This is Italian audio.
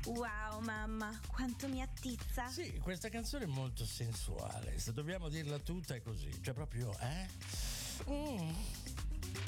Wow, mamma, quanto mi attizza. Sì, questa canzone è molto sensuale, se dobbiamo dirla tutta è così, cioè proprio,